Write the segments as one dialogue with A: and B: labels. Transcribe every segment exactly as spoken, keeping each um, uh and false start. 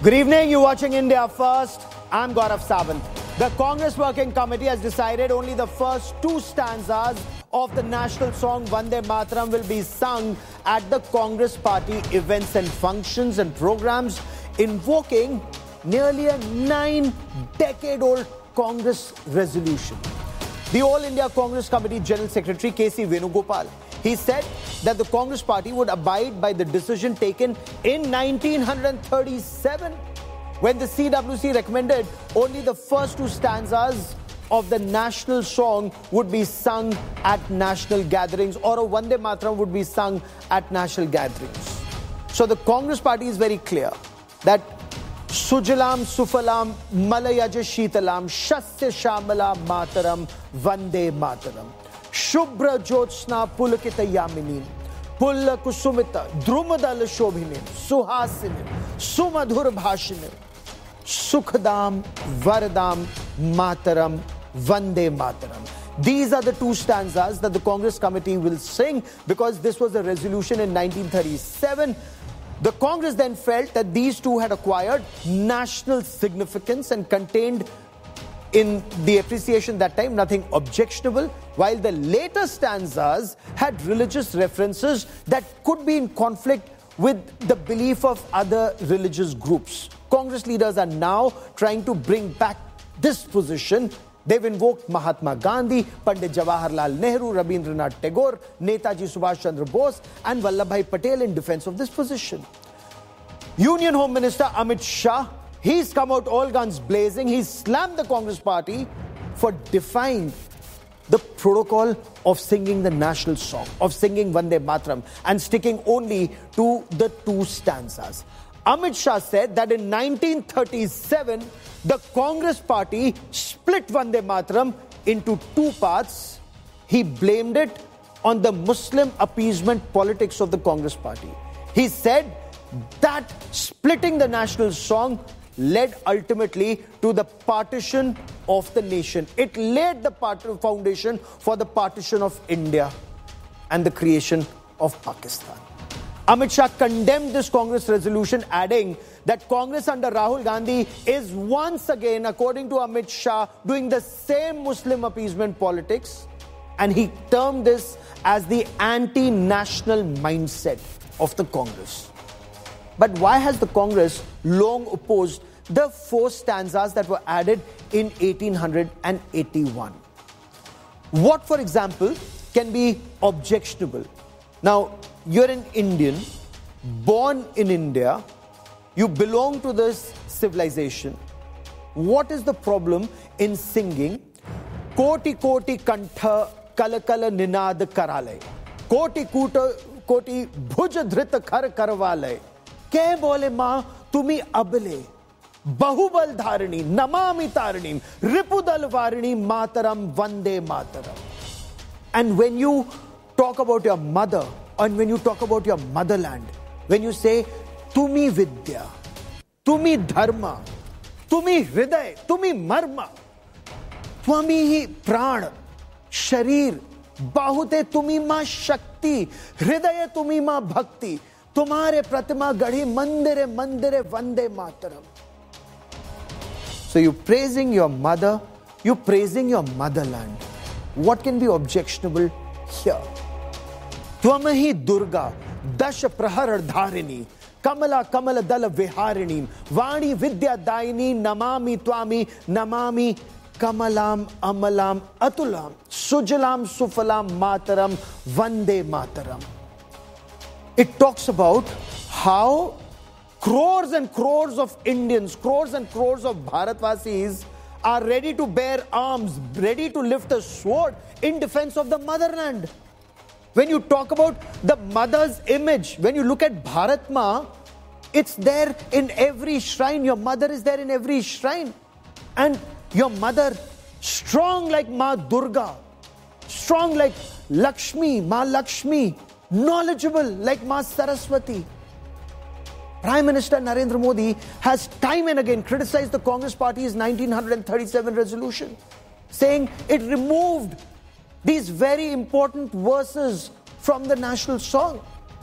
A: Good evening, you're watching India First. I'm Gaurav Sawant. The Congress Working Committee has decided only the first two stanzas of the national song Vande Mataram will be sung at the Congress Party events and functions and programs, invoking nearly a nine-decade-old Congress resolution. The All India Congress Committee General Secretary K C Venugopal, he said that the Congress Party would abide by the decision taken in nineteen thirty-seven when the C W C recommended only the first two stanzas of the national song would be sung at national gatherings, or a Vande Mataram would be sung at national gatherings. So the Congress Party is very clear that Sujalam Sufalam Malayaja Sheetalam Shasya Shamala Mataram Vande Mataram Shubhra Jyotsna Pulakita Yaminim Pulla Kusumita Drumadal Shobhinim Suhasinim Sumadhur Bhashinim Sukhadam Varadam Mataram Vande Mataram. These are the two stanzas that the Congress Committee will sing because this was a resolution in nineteen thirty-seven. The Congress then felt that these two had acquired national significance and contained in the appreciation that time nothing objectionable, while the later stanzas had religious references that could be in conflict with the belief of other religious groups. Congress leaders are now trying to bring back this position. They've invoked Mahatma Gandhi, Pandit Jawaharlal Nehru, Rabindranath Tagore, Netaji Subhash Chandra Bose and Vallabhbhai Patel in defense of this position. Union Home Minister Amit Shah, he's come out all guns blazing. He's slammed the Congress Party for defying the protocol of singing the national song, of singing Vande Mataram and sticking only to the two stanzas. Amit Shah said that in nineteen thirty-seven, the Congress Party split Vande Mataram into two parts. He blamed it on the Muslim appeasement politics of the Congress Party. He said that splitting the national song led ultimately to the partition of the nation. It laid the foundation for the partition of India and the creation of Pakistan. Amit Shah condemned this Congress resolution, adding that Congress under Rahul Gandhi is once again, according to Amit Shah, doing the same Muslim appeasement politics, and he termed this as the anti-national mindset of the Congress. But why has the Congress long opposed the four stanzas that were added in eighteen eighty-one? What, for example, can be objectionable? Now, you're an Indian, born in India, you belong to this civilization. What is the problem in singing Koti Koti Kantha Kalakala Ninad Karale, Koti Kuta Koti Bhuja Dhrita Kar Karvale, Ke Bole Ma Tumi Abale, Bahubal Dharani, Namami Taranim, Ripudal Varini Mataram Vande Mataram. And when you talk about your mother, and when you talk about your motherland, when you say, Tumi Vidya, Tumi Dharma, Tumi Hriday, Tumi Marma, Twami Pran, Sharir, Bahute Tumi Ma Shakti, Hriday Tumi Ma Bhakti, Tumhare Pratima Gadhi Mandire Mandire Vande Mataram. So you're praising your mother, you're praising your motherland. What can be objectionable here? Twamahi Durga, Dasha Prahar Dharini, Kamala Kamala Dala Viharini, Vani Vidya Daini, Namami Twami, Namami Kamalam Amalam Atulam, Sujalam Sufalam Mataram, Vande Mataram. It talks about how crores and crores of Indians, crores and crores of Bharatvasis are ready to bear arms, ready to lift a sword in defense of the motherland. When you talk about the mother's image, when you look at Bharat Ma, it's there in every shrine. Your mother is there in every shrine. And your mother, strong like Ma Durga, strong like Lakshmi, Ma Lakshmi, knowledgeable like Ma Saraswati. Prime Minister Narendra Modi has time and again criticized the Congress Party's nineteen thirty-seven resolution, saying it removed these very important verses from the national song.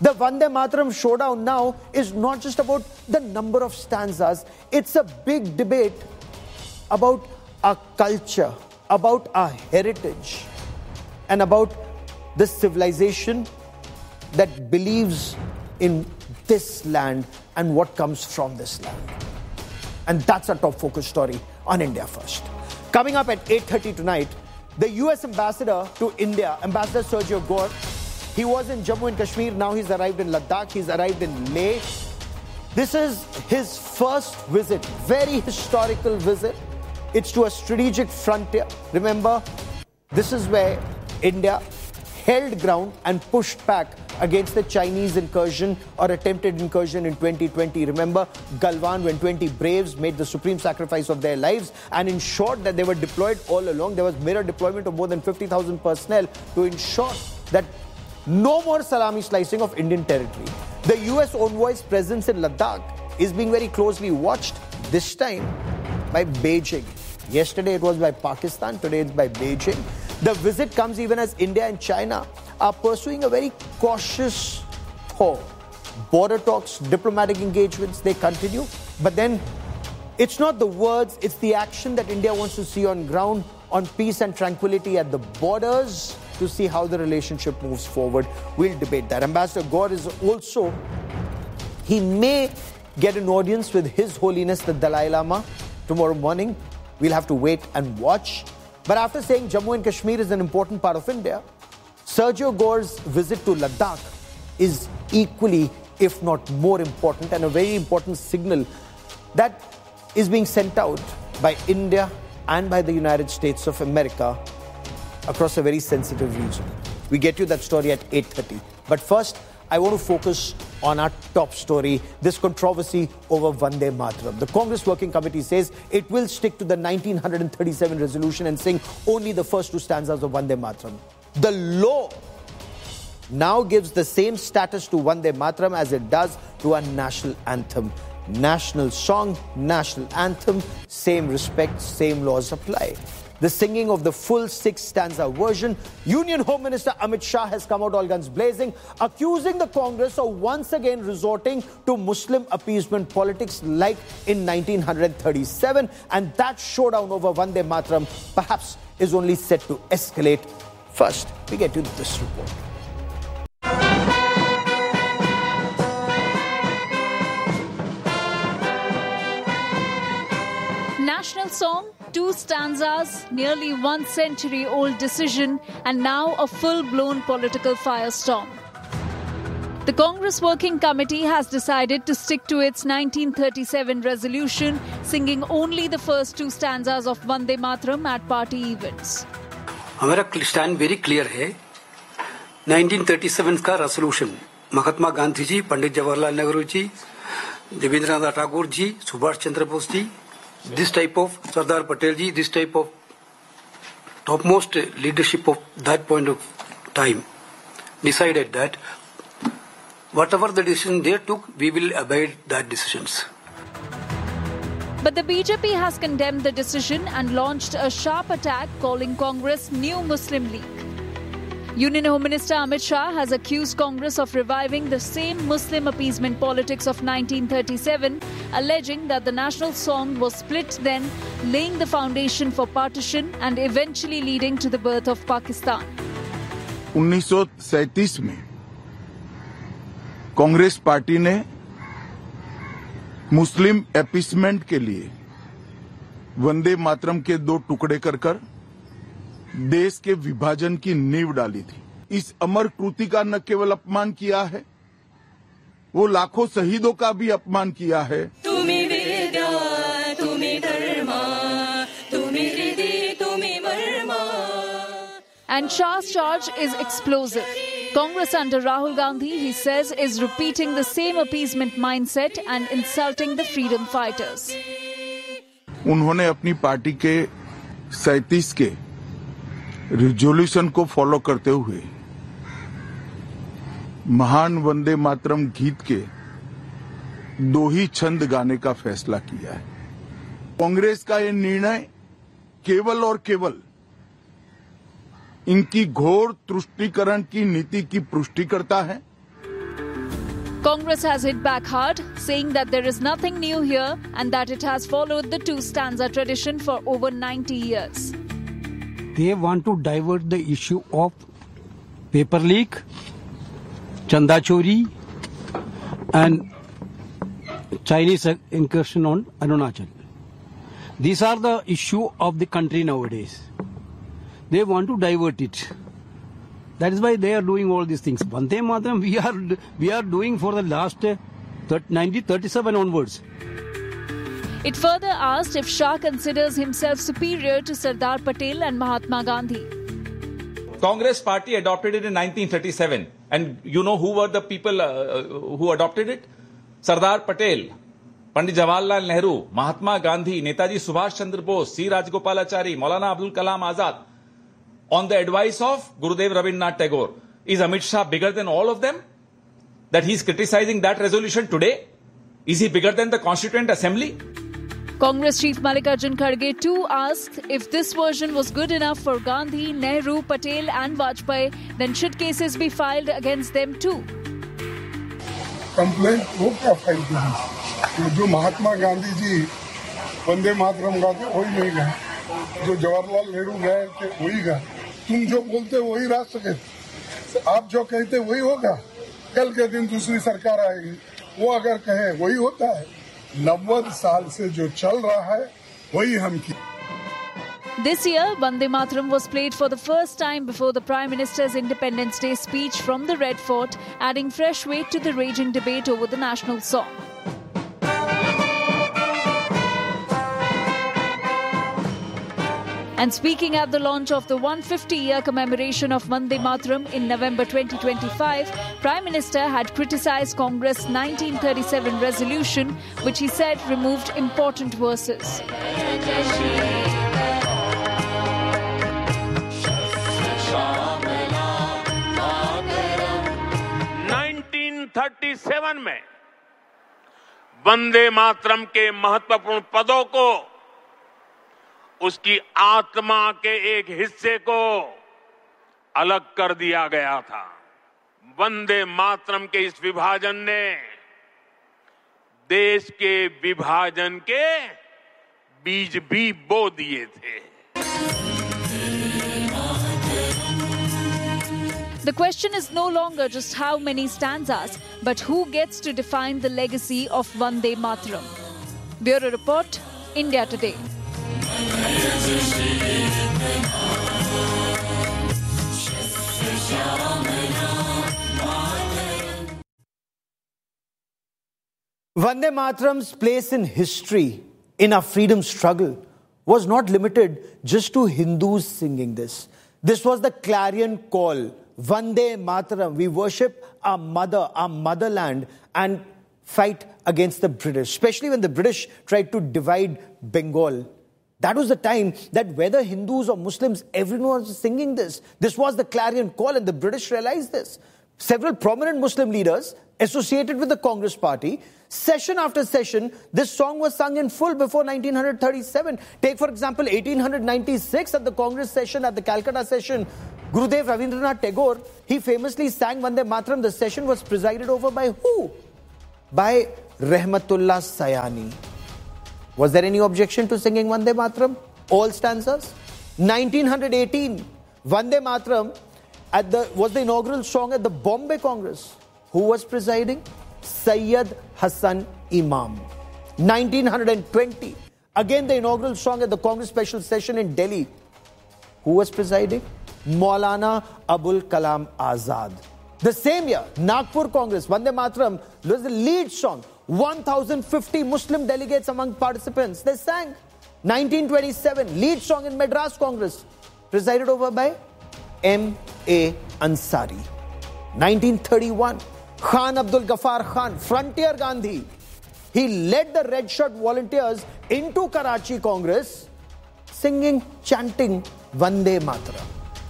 A: The Vande Mataram showdown now is not just about the number of stanzas. It's a big debate about our culture, about our heritage, and about the civilization that believes in this land and what comes from this land. And that's our top focus story on India First. Coming up at eight thirty tonight, the U S ambassador to India, Ambassador Sergio Gore, he was in Jammu and Kashmir, now he's arrived in Ladakh, he's arrived in Leh. This is his first visit, very historical visit. It's to a strategic frontier. Remember, this is where India held ground and pushed back against the Chinese incursion or attempted incursion in twenty twenty. Remember Galwan, when twenty braves made the supreme sacrifice of their lives and ensured that they were deployed all along. There was mirror deployment of more than fifty thousand personnel to ensure that no more salami slicing of Indian territory. The U S envoy's presence in Ladakh is being very closely watched, this time by Beijing. Yesterday it was by Pakistan, today it's by Beijing. The visit comes even as India and China are pursuing a very cautious thaw. Border talks, diplomatic engagements, they continue. But then it's not the words, it's the action that India wants to see on ground, on peace and tranquility at the borders, to see how the relationship moves forward. We'll debate that. Ambassador Gore is also, he may get an audience with His Holiness the Dalai Lama tomorrow morning. We'll have to wait and watch. But after saying Jammu and Kashmir is an important part of India, Sergio Gore's visit to Ladakh is equally, if not more important, and a very important signal that is being sent out by India and by the United States of America across a very sensitive region. We get you that story at eight thirty. But first, I want to focus on our top story, this controversy over Vande Mataram. The Congress Working Committee says it will stick to the nineteen thirty-seven resolution and sing only the first two stanzas of Vande Mataram. The law now gives the same status to Vande Mataram as it does to our national anthem. National song, national anthem, same respect, same laws apply. The singing of the full six-stanza version, Union Home Minister Amit Shah has come out all guns blazing, accusing the Congress of once again resorting to Muslim appeasement politics like in nineteen thirty-seven. And that showdown over Vande Mataram perhaps is only set to escalate. First, we get to this report.
B: National song, two stanzas, nearly one century old decision, and now a full-blown political firestorm. The Congress Working Committee has decided to stick to its nineteen thirty-seven resolution, singing only the first two stanzas of Vande Mataram at party events.
C: हमारा stand very clear है. nineteen thirty-seven का resolution Mahatma Gandhi ji, Pandit Jawaharlal Nehru ji, Debendranath Tagore ji, Subhash Chandra Bose ji, this type of Sardar Patel ji, this type of topmost leadership of that point of time decided that whatever the decision they took, we will obey that decisions.
B: But the B J P has condemned the decision and launched a sharp attack, calling Congress New Muslim League. Union Home Minister Amit Shah has accused Congress of reviving the same Muslim appeasement politics of nineteen thirty-seven, alleging that the national song was split then, laying the foundation for partition and eventually leading to the birth of Pakistan.
D: उन्नीस सौ सैंतीस में Congress party ने मुस्लिम appeasement के लिए वंदे मातरम के दो टुकड़े कर कर देश के विभाजन की नींव डाली थी. इस अमर कृति का न केवल अपमान किया है, वो लाखों शहीदों का भी अपमान किया है. तुम्हें वेदा, तुम्हें धर्मा, तुम्हें हृदय, तुम्हें मर्मा.
B: And Shah's charge is explosive. Congress under Rahul Gandhi, he says, is repeating the same appeasement mindset and insulting the freedom fighters.
D: उन्होंने अपनी पार्टी के सैंतीस के रिजोल्यूशन को फॉलो करते हुए महान वंदे मातरम गीत के दो ही छंद गाने का फैसला किया है. कांग्रेस का यह निर्णय केवल और केवल इनकी घोर तुष्टीकरण की नीति की पुष्टि करता है.
B: Congress has hit back hard, saying that there is nothing new here and that it has followed the two-stanza tradition for over ninety years.
E: They want to divert the issue of paper leak, chanda chori, and Chinese incursion on Arunachal. These are the issue of the country nowadays. They want to divert it. That is why they are doing all these things. Vande Mataram we are we are doing for the last uh, nineteen thirty-seven onwards.
B: It further asked if Shah considers himself superior to Sardar Patel and Mahatma Gandhi.
F: Congress party adopted it in nineteen thirty-seven. And you know who were the people uh, who adopted it? Sardar Patel, Pandit Jawaharlal Nehru, Mahatma Gandhi, Netaji Subhash Chandra Bose, C. Rajgopalachari, Maulana Abdul Kalam Azad. On the advice of Gurudev Rabindranath Tagore. Is Amit Shah bigger than all of them? That he is criticizing that resolution today? Is he bigger than the Constituent Assembly?
B: Congress Chief Mallikarjun Kharge too asked if this version was good enough for Gandhi, Nehru, Patel and Vajpayee, then should cases be filed against them too?
G: Complaint वो क्या file की? जो महात्मा गांधी जी वंदे मातरम गाते वही नहीं गए, जो जवाहरलाल नेहरू गए थे वही गए. तुम जो बोलते वही राष्ट्र के, आप जो कहते वही होगा. कल के दिन दूसरी सरकार आएगी, वो अगर कहे वही होता है. नब्बे साल से जो चल रहा है वही हम की.
B: This year, Vande Mataram was played for the first time before the Prime Minister's Independence Day speech from the Red Fort, adding fresh weight to the raging debate over the national song. And speaking at the launch of the one hundred fifty year commemoration of Vande Mataram in November twenty twenty-five, Prime Minister had criticised Congress' nineteen thirty-seven resolution, which he said removed important verses.
H: nineteen thirty-seven में वंदे मातरम के महत्वपूर्ण पदों को, उसकी आत्मा के एक हिस्से को अलग कर दिया गया था. वंदे मातरम के इस विभाजन ने देश के विभाजन के बीज भी बो दिए थे.
B: The question is no longer just how many stanzas, but who gets to define the legacy of Vande Mataram. Bureau Report, India Today.
A: Vande Mataram's place in history, in our freedom struggle, was not limited just to Hindus singing this. This was the clarion call. Vande Mataram. We worship our mother, our motherland, and fight against the British, especially when the British tried to divide Bengal. That was the time that whether Hindus or Muslims, everyone was singing this. This was the clarion call, and the British realized this. Several prominent Muslim leaders associated with the Congress party, session after session, this song was sung in full before nineteen thirty-seven. Take, for example, eighteen ninety-six at the Congress session, at the Calcutta session, Gurudev Rabindranath Tagore, he famously sang Vande Mataram. The session was presided over by who? By Rahmatullah Sayani. Was there any objection to singing Vande Mataram? All stanzas? nineteen eighteen, Vande Mataram at the, was the inaugural song at the Bombay Congress. Who was presiding? Sayyid Hassan Imam. nineteen twenty, again the inaugural song at the Congress special session in Delhi. Who was presiding? Maulana Abul Kalam Azad. The same year, Nagpur Congress, Vande Mataram was the lead song. one thousand fifty Muslim delegates among participants. They sang. nineteen twenty-seven, lead song in Madras Congress, presided over by M A Ansari. nineteen thirty-one, Khan Abdul Ghaffar Khan, Frontier Gandhi. He led the Red Shirt volunteers into Karachi Congress, singing, chanting Vande Mataram.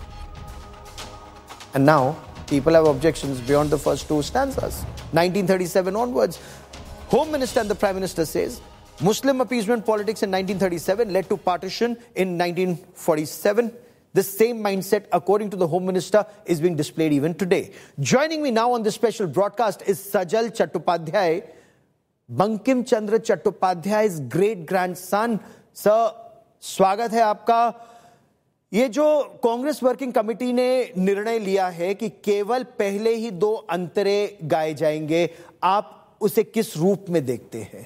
A: And now, people have objections beyond the first two stanzas. nineteen thirty-seven onwards, Home Minister and the Prime Minister says, Muslim appeasement politics in nineteen thirty-seven led to partition in nineteen forty-seven. The same mindset, according to the Home Minister, is being displayed even today. Joining me now on this special broadcast is Sajal Chattopadhyay, Bankim Chandra Chattopadhyay's great grandson. Sir, स्वागत है आपका। ये जो Congress working committee ने निर्णय लिया है कि केवल पहले ही दो अंतरे गाए जाएंगे, आप उसे किस रूप में देखते हैं?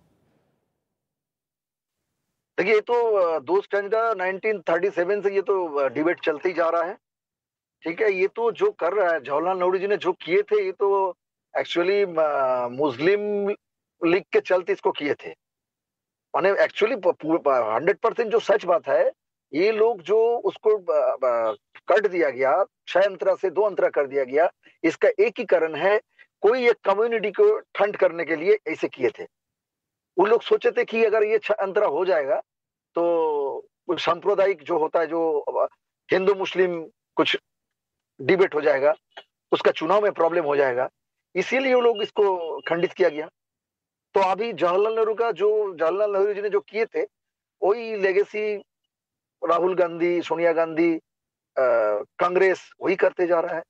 I: देखिए, ये तो दो स्टैंडा नाइनटीन थर्टी सेवन से ये तो डिबेट चलते ही जा रहा है। ठीक है, ये तो जो कर रहा है जवाहरलाल नेहरू जी ने जो किए थे, ये तो एक्चुअली मुस्लिम लीग के चलते इसको किए थे। माने एक्चुअली हंड्रेड परसेंट जो सच बात है, ये लोग जो उसको कट दिया गया, छह अंतरा से दो अंतरा कर दिया गया, इसका एक ही कारण है, कोई एक कम्युनिटी को ठंड करने के लिए ऐसे किए थे। वो लोग सोचे थे कि अगर ये छह अंतरा हो जाएगा तो सांप्रदायिक जो होता है, जो हिंदू मुस्लिम कुछ डिबेट हो जाएगा, उसका चुनाव में प्रॉब्लम हो जाएगा, इसीलिए वो लोग इसको खंडित किया गया। तो अभी जवाहरलाल नेहरू का जो जवाहरलाल नेहरू जी ने जो किए थे, वही लेगेसी राहुल गांधी, सोनिया गांधी, कांग्रेस वही करते जा रहा है।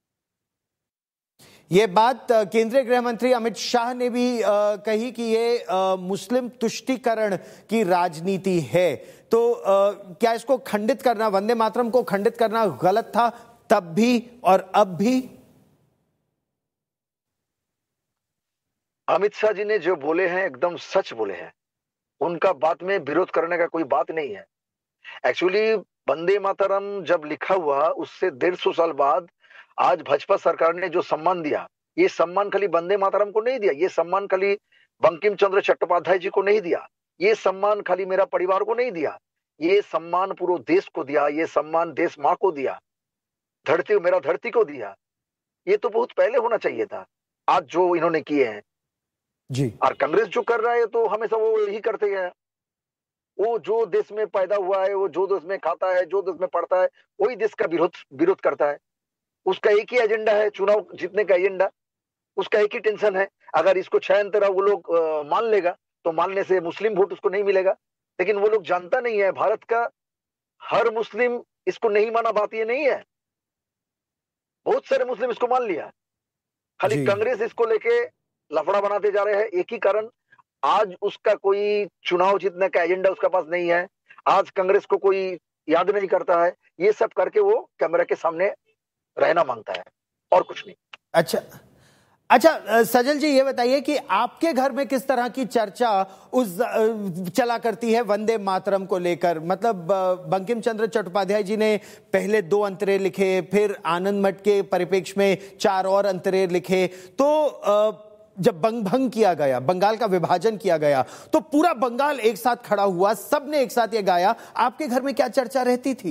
A: ये बात केंद्रीय गृह मंत्री अमित शाह ने भी आ, कही कि ये आ, मुस्लिम तुष्टीकरण की राजनीति है। तो आ, क्या इसको खंडित करना, वंदे मातरम को खंडित करना गलत था तब भी और अब भी?
I: अमित शाह जी ने जो बोले हैं एकदम सच बोले हैं, उनका बात में विरोध करने का कोई बात नहीं है। एक्चुअली वंदे मातरम जब लिखा हुआ, उससे डेढ़ सौ साल बाद आज भाजपा सरकार ने जो सम्मान दिया, ये सम्मान खाली वंदे मातरम को नहीं दिया, ये सम्मान खाली बंकिम चंद्र चट्टोपाध्याय जी को नहीं दिया, ये सम्मान खाली मेरा परिवार को नहीं दिया, ये सम्मान पूरे देश को दिया, ये सम्मान देश माँ को दिया, धरती मेरा धरती को दिया। ये तो बहुत पहले होना चाहिए था, आज जो इन्होंने किए हैं
A: जी।
I: और कांग्रेस जो कर रहा है तो हमेशा वो यही करते गए। वो जो देश में पैदा हुआ है, वो जो देश में खाता है, जो देश में पढ़ता है, वही देश का विरोध विरोध करता है। उसका एक ही एजेंडा है, चुनाव जीतने का एजेंडा, उसका एक ही टेंशन है। अगर इसको छह अंतरा वो लोग मान लेगा तो मानने से मुस्लिम वोट उसको नहीं मिलेगा, लेकिन वो लोग जानता नहीं है भारत का हर मुस्लिम इसको नहीं माना, बात ये नहीं है। बहुत सारे मुस्लिम इसको मान लिया, खाली कांग्रेस इसको लेके लफड़ा बनाते जा रहे हैं। एक ही कारण, आज उसका कोई चुनाव जीतने का एजेंडा उसका पास नहीं है, आज कांग्रेस को कोई याद नहीं करता है, ये सब करके वो कैमरा के सामने रहना मांगता है और कुछ नहीं।
A: अच्छा अच्छा सजल जी, ये बताइए कि आपके घर में किस तरह की चर्चा उस चला करती है वंदे मातरम को लेकर? मतलब बंकिम चंद्र चट्टोपाध्याय जी ने पहले दो अंतरे लिखे, फिर आनंद मठ के परिप्रेक्ष्य में चार और अंतरे लिखे, तो जब बंग भंग किया गया, बंगाल का विभाजन किया गया, तो पूरा बंगाल एक साथ खड़ा हुआ, सबने एक साथ ये गाया। आपके घर में क्या चर्चा रहती थी?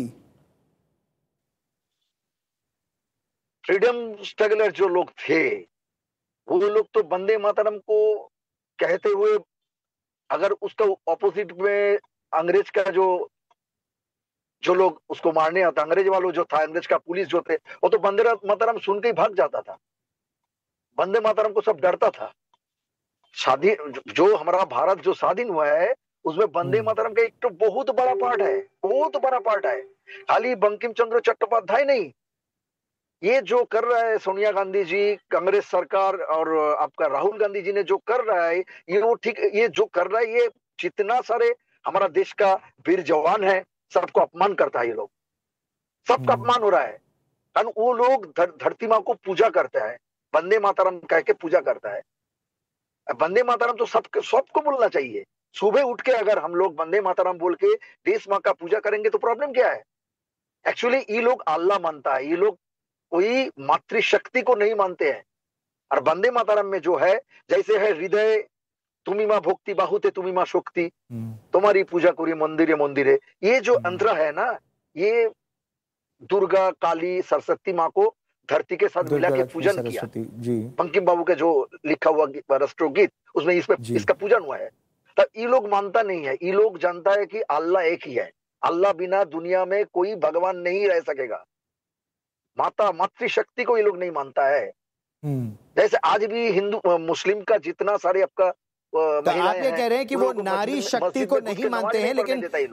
I: फ्रीडम स्ट्रगलर जो लोग थे, वो लोग तो वंदे मातरम को कहते हुए, अगर उसका ऑपोजिट में अंग्रेज का जो जो लोग उसको मारने आता, अंग्रेज वालों जो था, अंग्रेज का पुलिस जो थे, वो तो वंदे मातरम सुन के ही भाग जाता था। वंदे मातरम को सब डरता था। स्वाधीन जो हमारा भारत जो स्वाधीन हुआ है, उसमें वंदे मातरम का एक तो बहुत बड़ा पार्ट है, बहुत बड़ा पार्ट है। खाली बंकिम चंद्र चट्टोपाध्याय नहीं, ये जो कर रहा है सोनिया गांधी जी, कांग्रेस सरकार और आपका राहुल गांधी जी ने जो कर रहा है, ये वो ठीक, ये जो कर रहा है, ये जितना सारे हमारा देश का वीर जवान है, सबको अपमान करता है। ये लोग सबका अपमान हो रहा है, कारण वो लोग धर, धरती माँ को पूजा करते हैं, वंदे मातरम कह के पूजा करता है। वंदे मातरम तो सबको सबको बोलना चाहिए। सुबह उठ के अगर हम लोग वंदे मातरम बोल के देश माँ का पूजा करेंगे तो प्रॉब्लम क्या है? एक्चुअली ये लोग अल्लाह मानता है, ये लोग कोई मातृशक्ति को नहीं मानते हैं। और वंदे मातरम में जो है, जैसे है हृदय तुमी माँ भक्ति बाहुते तुमी माँ शक्ति, तुम्हारी पूजा करी मंदिरे मंदिरे, ये जो अंतरा है ना, ये दुर्गा, काली, सरस्वती माँ को धरती के साथ मिला के पूजन किया। बंकिम बाबू के जो लिखा हुआ राष्ट्रगीत, उसमें इस पे इसका पूजन हुआ है। तब ये लोग मानता नहीं है, ये लोग जानता है कि अल्लाह एक ही है, अल्लाह बिना दुनिया में कोई भगवान नहीं रह सकेगा। माता मातृशक्ति को ये लोग नहीं मानता है। जैसे आज भी हिंदू मुस्लिम का जितना सारे आपका
A: तो आप ये कह रहे हैं कि वो नारी शक्ति को नहीं मानते हैं, लेकिन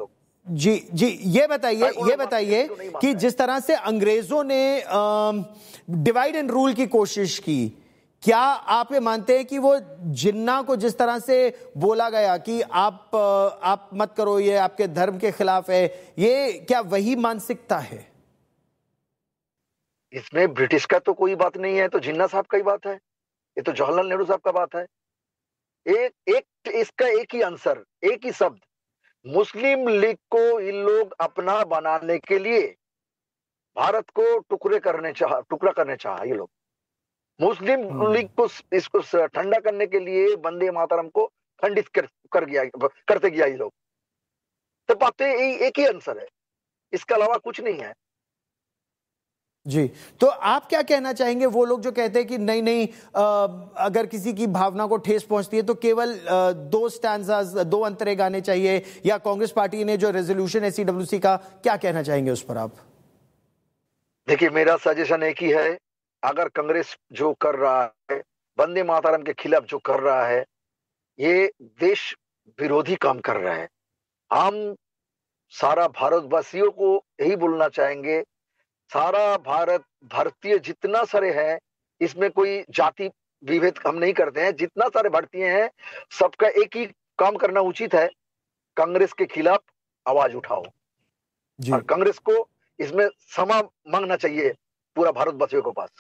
A: जी जी ये बताइए ये बताइए कि जिस तरह से अंग्रेजों ने डिवाइड एंड रूल की कोशिश की, क्या आप ये मानते हैं कि वो जिन्ना को जिस तरह से बोला गया कि आप आप मत करो, ये आपके धर्म के खिलाफ है, ये क्या वही मानसिकता है?
I: इसमें ब्रिटिश का तो कोई बात नहीं है, तो जिन्ना साहब का ही बात है, ये तो जवाहरलाल नेहरू साहब का बात है। एक एक इसका एक ही आंसर, एक ही शब्द, मुस्लिम लीग को ये लोग अपना बनाने के लिए भारत को टुकड़े करने चाह टुकड़ा करने चाह ये लोग मुस्लिम लीग को इसको ठंडा करने के लिए वंदे मातरम को खंडित कर, कर गया करते गया ये लोग। तो बातें एक ही आंसर है, इसके अलावा कुछ नहीं है।
A: जी, तो आप क्या कहना चाहेंगे वो लोग जो कहते हैं कि नहीं नहीं आ, अगर किसी की भावना को ठेस पहुंचती है तो केवल आ, दो स्टैंजास, दो अंतरे गाने चाहिए, या कांग्रेस पार्टी ने जो रेजोल्यूशन है सीडब्ल्यूसी का, क्या कहना चाहेंगे उस पर आप?
I: देखिए, मेरा सजेशन एक ही है, अगर कांग्रेस जो कर रहा है, वंदे मातरम के खिलाफ जो कर रहा है, ये देश विरोधी काम कर रहा है। हम सारा भारतवासियों को यही बोलना चाहेंगे, सारा भारत, भारतीय जितना सारे हैं, इसमें कोई जाति विभेद हम नहीं करते हैं, जितना सारे भारतीय हैं सबका एक ही काम करना उचित है, कांग्रेस के खिलाफ आवाज उठाओ और कांग्रेस को इसमें क्षमा मांगना चाहिए पूरा भारतवासियों के पास।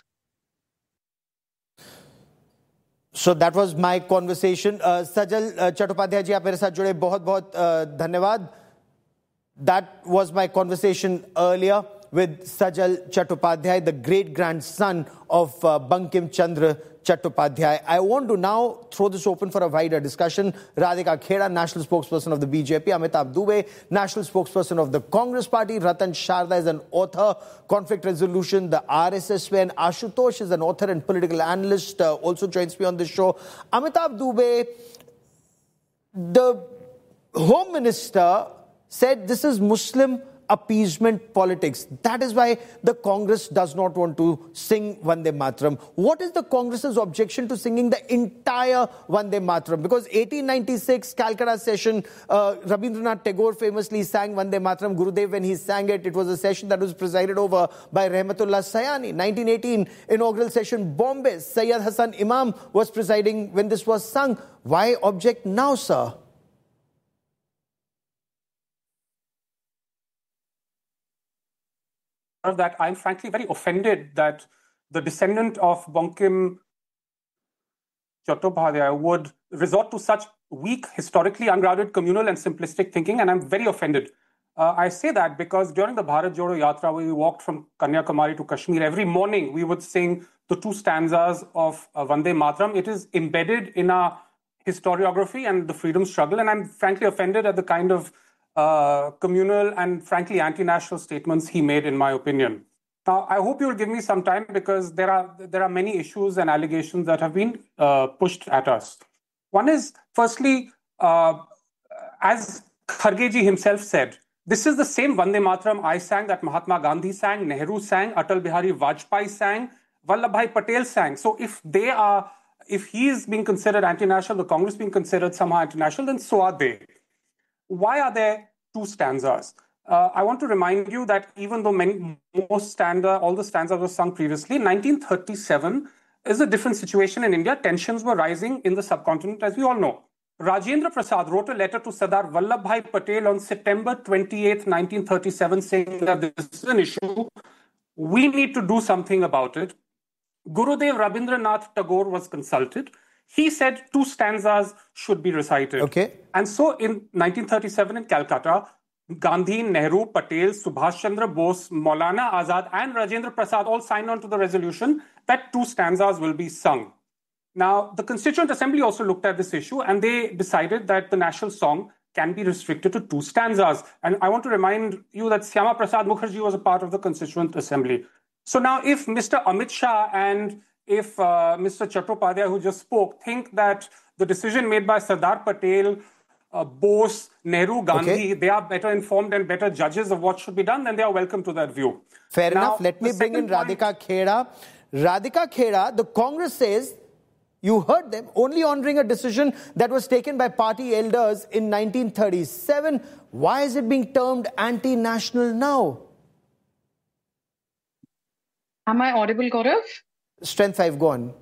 A: So that was my conversation. सजल चट्टोपाध्याय जी, आप मेरे साथ जुड़े, बहुत बहुत uh, धन्यवाद। That was my conversation earlier with Sajal Chattopadhyay, the great-grandson of uh, Bankim Chandra Chattopadhyay. I want to now throw this open for a wider discussion. Radhika Kheda, national spokesperson of the B J P. Amitabh Dubey, national spokesperson of the Congress Party. Ratan Sharda is an author, conflict resolution, the R S S way. And Ashutosh is an author and political analyst, uh, also joins me on this show. Amitabh Dubey, the Home Minister said this is Muslim appeasement politics. That is why the Congress does not want to sing Vande Mataram. What is the Congress's objection to singing the entire Vande Mataram? Because eighteen ninety-six Calcutta session, uh, Rabindranath Tagore famously sang Vande Mataram. Gurudev, when he sang it, it was a session that was presided over by Rahmatullah Sayani. nineteen eighteen inaugural session, Bombay, Sayyid Hassan Imam was presiding when this was sung. Why object now, sir?
J: That I'm frankly very offended that the descendant of Bankim Chattopadhyay would resort to such weak, historically ungrounded, communal and simplistic thinking, and I'm very offended. Uh, I say that because during the Bharat Jodo Yatra, where we walked from Kanyakumari to Kashmir, every morning we would sing the two stanzas of uh, Vande Mataram. It is embedded in our historiography and the freedom struggle, and I'm frankly offended at the kind of Uh, communal and frankly anti-national statements he made, in my opinion. Now, I hope you will give me some time because there are there are many issues and allegations that have been uh, pushed at us. One is, firstly, uh, as Kharge ji himself said, this is the same Vande Mataram I sang that Mahatma Gandhi sang, Nehru sang, Atal Bihari Vajpayee sang, Vallabhbhai Patel sang. So if they are, if he is being considered anti-national, the Congress being considered somehow anti-national, then so are they. Why are there two stanzas? Uh, I want to remind you that even though many, most stanza, all the stanzas were sung previously, nineteen thirty-seven is a different situation in India. Tensions were rising in the subcontinent, as we all know. Rajendra Prasad wrote a letter to Sardar Vallabhbhai Patel on September twenty-eighth, nineteen thirty-seven, saying that this is an issue. We need to do something about it. Gurudev Rabindranath Tagore was consulted. He said two stanzas should be recited.
A: Okay.
J: And so in nineteen thirty-seven in Calcutta, Gandhi, Nehru, Patel, Subhash Chandra Bose, Maulana Azad and Rajendra Prasad all signed on to the resolution that two stanzas will be sung. Now, the Constituent Assembly also looked at this issue and they decided that the national song can be restricted to two stanzas. And I want to remind you that Syama Prasad Mukherjee was a part of the Constituent Assembly. So now if Mister Amit Shah and if uh, Mister Chattopadhyay, who just spoke, think that the decision made by Sardar Patel, uh, Bose, Nehru, Gandhi, okay, they are better informed and better judges of what should be done, then they are welcome to that view.
A: Fair now, enough. Let me bring in Radhika Kheda. Radhika Kheda, the Congress says You heard them, only honoring a decision that was taken by party elders in nineteen thirty-seven. Why is it being termed anti-national now?
K: Am I audible, Gaurav?
A: Strength five, go on.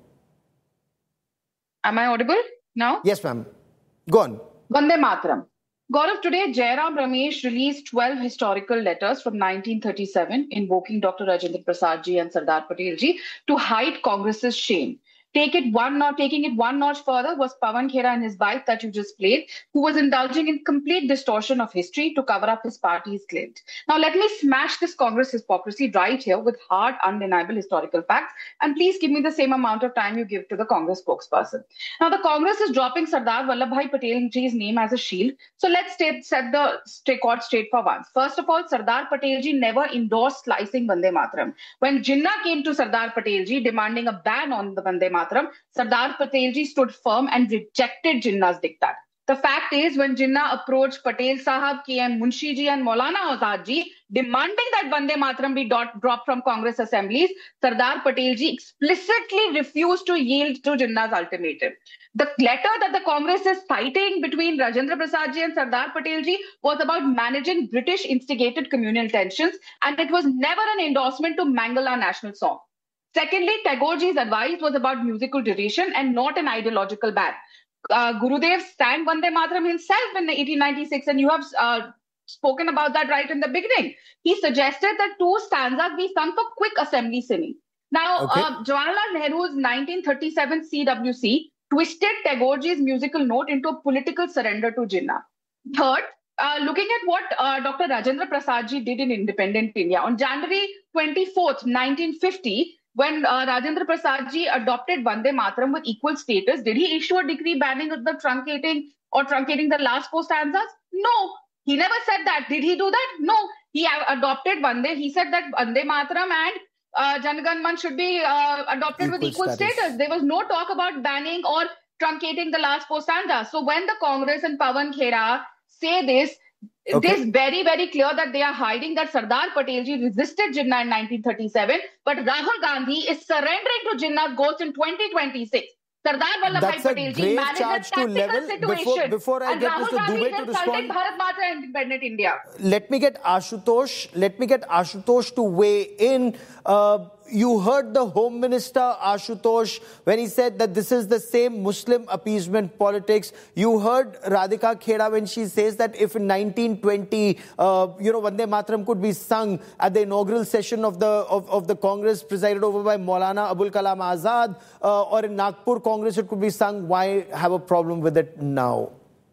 K: Am I audible now?
A: Yes, ma'am. Go on.
K: Vande Mataram. Gaurav, today Jairam Ramesh released twelve historical letters from nineteen thirty-seven invoking Doctor Rajendra Prasad ji and Sardar Patel ji to hide Congress's shame. Take it one notch, taking it one notch further was Pawan Khera and his wife that you just played, who was indulging in complete distortion of history to cover up his party's claims. Now, let me smash this Congress hypocrisy right here with hard, undeniable historical facts. And please give me the same amount of time you give to the Congress spokesperson. Now, the Congress is dropping Sardar Vallabhbhai Patel ji's name as a shield. So let's state, set the record straight for once. First of all, Sardar Patel ji never endorsed slicing Vande Mataram. When Jinnah came to Sardar Patel ji demanding a ban on the Vande Mataram, Sardar Patel ji stood firm and rejected Jinnah's diktat. The fact is, when Jinnah approached Patel Sahab, K M Munshi ji and Maulana Azad ji demanding that Vande Mataram be dot, dropped from Congress assemblies, Sardar Patel ji explicitly refused to yield to Jinnah's ultimatum. The letter that the Congress is citing between Rajendra Prasad ji and Sardar Patel ji was about managing British instigated communal tensions, and it was never an endorsement to mangle our national song. Secondly, Tagore ji's advice was about musical duration and not an ideological ban. Uh, Gurudev sang Vande Mataram himself in eighteen ninety-six, and you have uh, spoken about that right in the beginning. He suggested that two stanzas be sung for quick assembly singing. Now, okay. uh, Jawaharlal Nehru's nineteen thirty-seven C W C twisted Tagore ji's musical note into a political surrender to Jinnah. Third, uh, looking at what uh, Doctor Rajendra Prasad ji did in independent India. On January twenty-fourth, nineteen fifty, when uh, Rajendra Prasad ji adopted Vande Mataram with equal status, did he issue a decree banning the truncating or truncating the last four stanzas? No, he never said that. Did he do that? No, he adopted Vande. He said that Vande Mataram and uh, Jan Gan Man should be uh, adopted equal with equal status. status. There was no talk about banning or truncating the last four stanzas. So when the Congress and Pawan Khera say this, okay. It is very, very clear that they are hiding that Sardar Patel ji resisted Jinnah in nineteen thirty-seven, but Rahul Gandhi is surrendering to Jinnah's ghost in twenty twenty-six. Sardar Vallabhbhai Patel ji managed a tactical situation.
A: Before, before I
K: and
A: get
K: Rahul
A: Mister
K: Gandhi
A: Dubey to respond,
K: Bharat Mata and independent India.
A: Let me get Ashutosh. Let me get Ashutosh to weigh in. Uh, you heard the Home Minister Ashutosh when he said that this is the same Muslim appeasement politics. You heard Radhika Khera when she says that if in nineteen twenty, uh, you know, Vande Mataram could be sung at the inaugural session of the of, of the Congress presided over by Maulana Abul Kalam Azad, uh, or in Nagpur Congress it could be sung. Why have a problem with it now?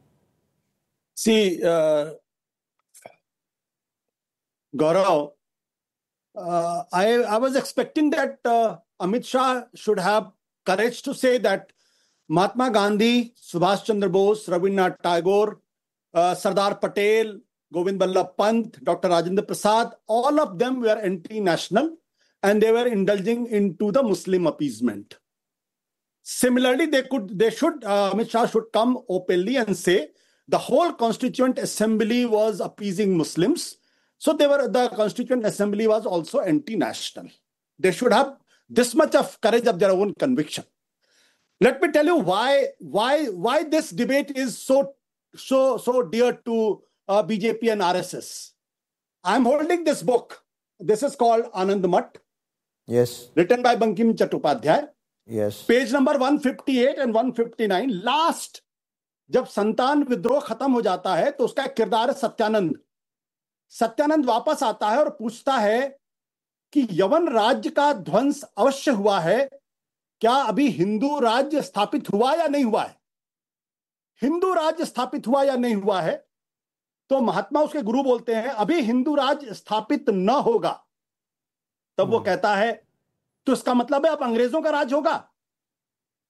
L: See, uh, Gaurav, Uh, I, I was expecting that uh, Amit Shah should have courage to say that Mahatma Gandhi, Subhash Chandra Bose, Rabindranath Tagore, uh, Sardar Patel, Govind Ballabh Pant, Doctor Rajendra Prasad, all of them were anti-national and they were indulging into the Muslim appeasement. Similarly, they could, they should, uh, Amit Shah should come openly and say the whole Constituent Assembly was appeasing Muslims. So they were, the Constituent Assembly was also anti-national. They should have this much of courage of their own conviction. Let me tell you why, why, why this debate is so, so, so dear to uh, B J P and R S S. I'm holding this book. This is called Anand Math.
A: Yes.
L: Written by Bankim Chattopadhyay.
A: Yes.
L: Page number one fifty-eight and one fifty-nine. Last, जब संतान विद्रोह खत्म हो जाता है तो उसका किरदार सत्यानंद. सत्यानंद वापस आता है और पूछता है कि यवन राज्य का ध्वंस अवश्य हुआ है, क्या अभी हिंदू राज्य स्थापित हुआ या नहीं हुआ है? हिंदू राज्य स्थापित हुआ या नहीं हुआ है? तो महात्मा उसके गुरु बोलते हैं अभी हिंदू राज्य स्थापित न होगा. तब वो कहता है तो इसका मतलब है अब अंग्रेजों का राज होगा.